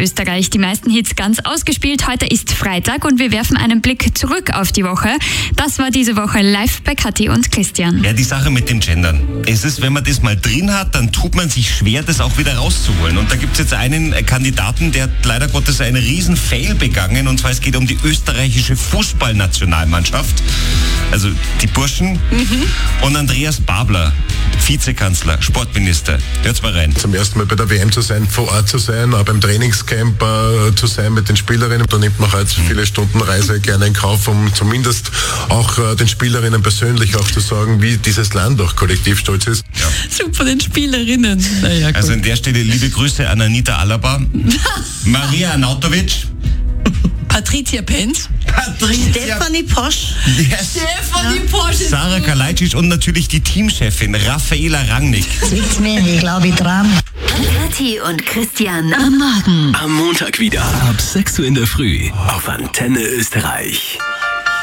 Österreich die meisten Hits ganz ausgespielt. Heute ist Freitag und wir werfen einen Blick zurück auf die Woche. Das war diese Woche live bei Kathi und Christian. Ja, die Sache mit dem Gendern. Es ist, wenn man das mal drin hat, dann tut man sich schwer, das auch wieder rauszuholen. Und da gibt es jetzt einen Kandidaten, der hat leider Gottes einen riesen Fail begangen. Und zwar es geht um die österreichische Fußballnationalmannschaft. Also die Burschen. Und Andreas Babler, Vizekanzler, Sportminister. Hört's mal rein. Zum ersten Mal bei der WM zu sein, vor Ort zu sein, auch beim Trainingscamp zu sein mit den Spielerinnen. Da nimmt man halt viele Stunden Reise gerne in Kauf, um zumindest auch den Spielerinnen persönlich auch zu sagen, wie dieses Land auch kollektiv stolz ist. Ja. Super, den Spielerinnen. Naja, also an der Stelle liebe Grüße an Anita Alaba, Maria Arnautovic, Patricia Penz, Stefanie Posch, Stefanie Posch, Sarah Kalajdzic und natürlich die Teamchefin Raffaela Rangnick. liegt's mir, ich glaube, ich dran. Kathi und Christian am Morgen. Am Montag wieder ab 6 Uhr in der Früh auf Antenne Österreich.